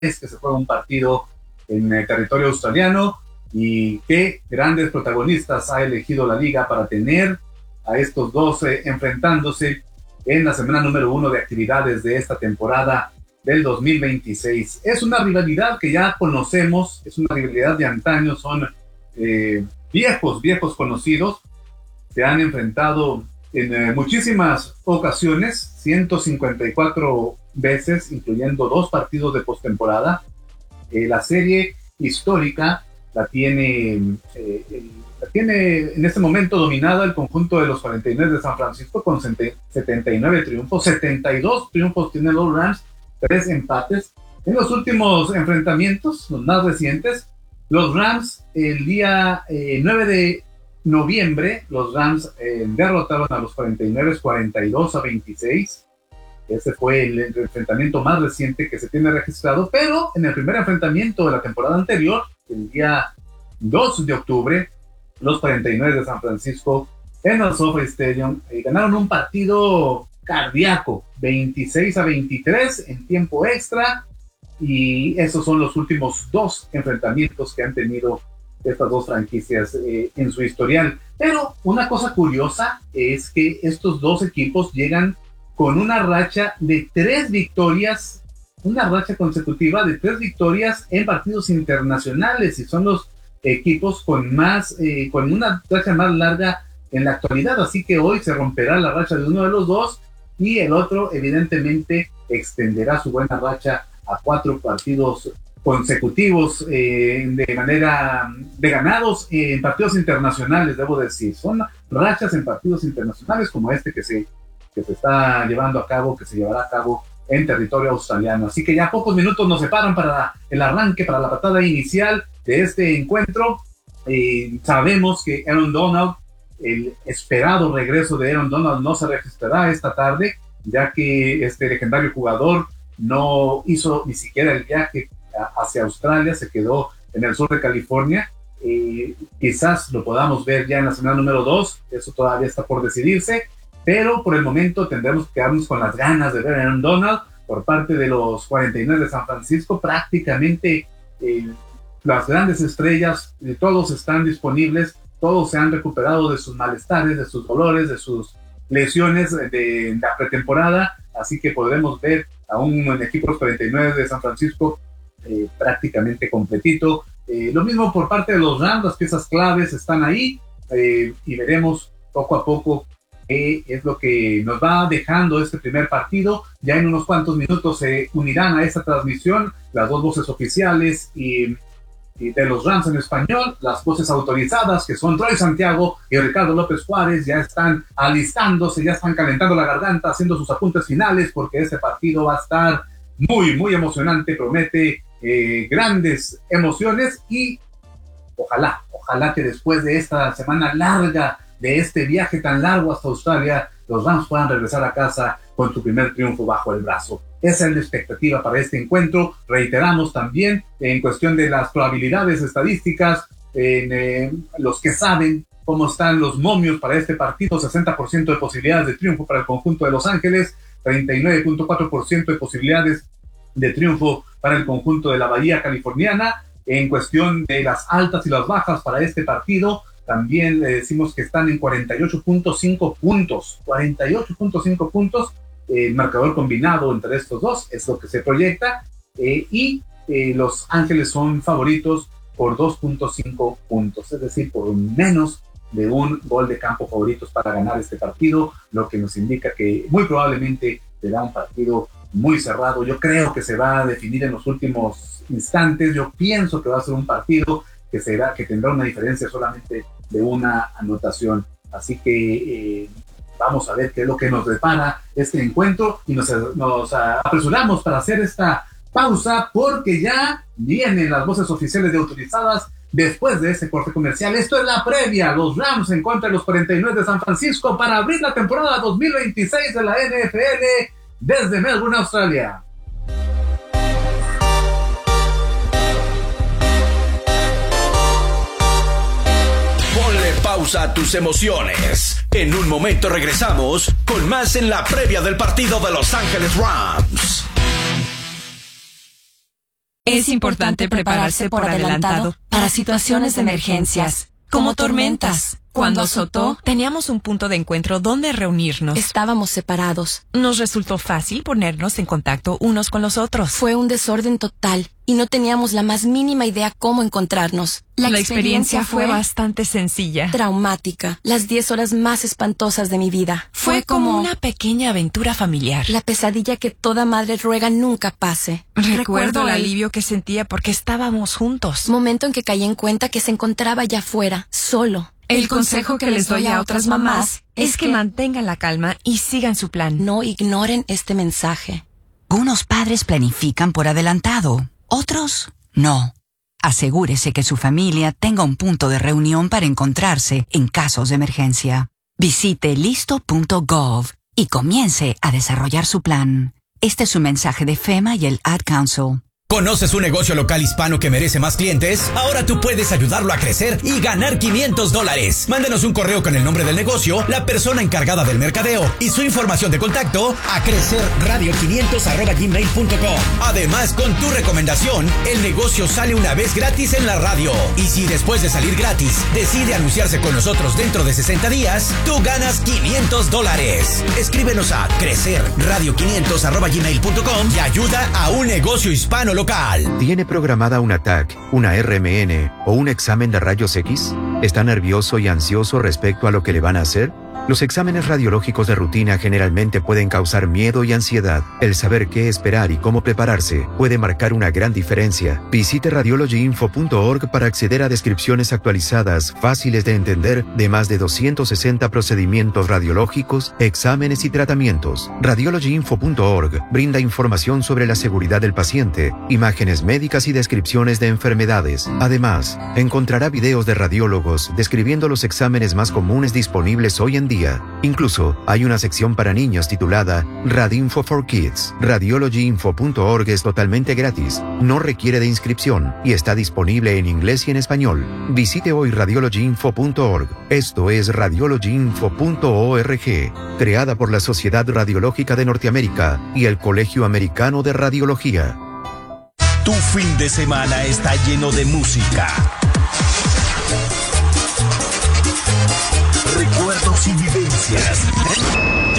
vez que se juega un partido en el territorio australiano, y qué grandes protagonistas ha elegido la liga para tener a estos dos enfrentándose en la semana número 1 de actividades de esta temporada del 2026. Es una rivalidad que ya conocemos, es una rivalidad de antaño, son viejos conocidos, se han enfrentado en muchísimas ocasiones, 154 veces, incluyendo 2 partidos de postemporada. La serie histórica la tiene en este momento dominada el conjunto de los 49 de San Francisco con 79 triunfos, 72 triunfos tienen los Rams, 3 empates. En los últimos enfrentamientos, los más recientes, los Rams el día 9 de noviembre, los Rams derrotaron a los 49 42-26. Ese fue el enfrentamiento más reciente que se tiene registrado, pero en el primer enfrentamiento de la temporada anterior, el día 2 de octubre, los 49 de San Francisco en el SoFi Stadium ganaron un partido cardíaco, 26-23 en tiempo extra, y esos son los últimos 2 enfrentamientos que han tenido estas 2 franquicias en su historial. Pero una cosa curiosa es que estos 2 equipos llegan con una racha de 3 victorias, una racha consecutiva de 3 victorias en partidos internacionales, y son los equipos con una racha más larga en la actualidad, así que hoy se romperá la racha de uno de los 2 y el otro evidentemente extenderá su buena racha a 4 partidos consecutivos de manera de ganados en partidos internacionales, debo decir. Son rachas en partidos internacionales como este que se está llevando a cabo, que se llevará a cabo en territorio australiano. Así que ya pocos minutos nos separan para el arranque, para la patada inicial de este encuentro. Sabemos que Aaron Donald, el esperado regreso de Aaron Donald, no se registrará esta tarde, ya que este legendario jugador no hizo ni siquiera el viaje hacia Australia, se quedó en el sur de California. Quizás lo podamos ver ya en la semana número 2, eso todavía está por decidirse, pero por el momento tendremos que quedarnos con las ganas de ver a Aaron Donald por parte de los 49 de San Francisco. Prácticamente las grandes estrellas, todos están disponibles, todos se han recuperado de sus malestares, de sus dolores, de sus lesiones de la pretemporada, así que podremos ver a un equipo de los 49 de San Francisco prácticamente completito. Lo mismo por parte de los Rams, las piezas claves están ahí, y veremos poco a poco es lo que nos va dejando este primer partido. Ya en unos cuantos minutos se unirán a esta transmisión las 2 voces oficiales y de los Rams en español, las voces autorizadas que son Troy Santiago y Ricardo López Juárez. Ya están alistándose, ya están calentando la garganta, haciendo sus apuntes finales, porque este partido va a estar muy emocionante, promete grandes emociones, y ojalá que después de esta semana larga, de este viaje tan largo hasta Australia, los Rams puedan regresar a casa con su primer triunfo bajo el brazo. Esa es la expectativa para este encuentro. Reiteramos también en cuestión de las probabilidades estadísticas, los que saben cómo están los momios para este partido: 60% de posibilidades de triunfo para el conjunto de Los Ángeles, 39.4% de posibilidades de triunfo para el conjunto de la Bahía Californiana. En cuestión de las altas y las bajas para este partido, también le decimos que están en 48.5 puntos, el marcador combinado entre estos dos es lo que se proyecta, y Los Ángeles son favoritos por 2.5 puntos, es decir, por menos de un gol de campo favoritos para ganar este partido, lo que nos indica que muy probablemente será un partido muy cerrado. Yo creo que se va a definir en los últimos instantes. Yo pienso que va a ser un partido que tendrá una diferencia solamente de una anotación. Así que vamos a ver qué es lo que nos depara este encuentro, y nos apresuramos para hacer esta pausa, porque ya vienen las voces oficiales de autorizadas después de este corte comercial. Esto es la previa: los Rams en contra de los 49 de San Francisco para abrir la temporada 2026 de la NFL desde Melbourne, Australia. Pausa a tus emociones. En un momento regresamos con más en la previa del partido de Los Ángeles Rams. Es importante prepararse por adelantado para situaciones de emergencias, como tormentas. Cuando azotó, teníamos un punto de encuentro donde reunirnos. Estábamos separados. Nos resultó fácil ponernos en contacto unos con los otros. Fue un desorden total y no teníamos la más mínima idea cómo encontrarnos. La experiencia fue bastante sencilla. Traumática. Las 10 horas más espantosas de mi vida. Fue como una pequeña aventura familiar. La pesadilla que toda madre ruega nunca pase. Recuerdo el alivio que sentía porque estábamos juntos. Momento en que caí en cuenta que se encontraba allá afuera, solo. El consejo que les doy a otras mamás es que mantengan la calma y sigan su plan. No ignoren este mensaje. Unos padres planifican por adelantado, otros no. Asegúrese que su familia tenga un punto de reunión para encontrarse en casos de emergencia. Visite listo.gov y comience a desarrollar su plan. Este es un mensaje de FEMA y el Ad Council. ¿Conoces un negocio local hispano que merece más clientes? Ahora tú puedes ayudarlo a crecer y ganar $500. Mándenos un correo con el nombre del negocio, la persona encargada del mercadeo y su información de contacto a crecerradio500@gmail.com. Además, con tu recomendación, el negocio sale una vez gratis en la radio. Y si después de salir gratis decide anunciarse con nosotros dentro de 60 días, tú ganas $500. Escríbenos a crecerradio500@gmail.com y ayuda a un negocio hispano local. ¿Tiene programada una TAC, una RMN o un examen de rayos X? ¿Está nervioso y ansioso respecto a lo que le van a hacer? Los exámenes radiológicos de rutina generalmente pueden causar miedo y ansiedad. El saber qué esperar y cómo prepararse puede marcar una gran diferencia. Visite radiologyinfo.org para acceder a descripciones actualizadas, fáciles de entender, de más de 260 procedimientos radiológicos, exámenes y tratamientos. Radiologyinfo.org brinda información sobre la seguridad del paciente, imágenes médicas y descripciones de enfermedades. Además, encontrará videos de radiólogos describiendo los exámenes más comunes disponibles hoy en día. Incluso hay una sección para niños titulada Radinfo for Kids. Radiologyinfo.org es totalmente gratis, no requiere de inscripción y está disponible en inglés y en español. Visite hoy radiologyinfo.org. Esto es radiologyinfo.org, creada por la Sociedad Radiológica de Norteamérica y el Colegio Americano de Radiología. Tu fin de semana está lleno de música, recuerdos y vivencias.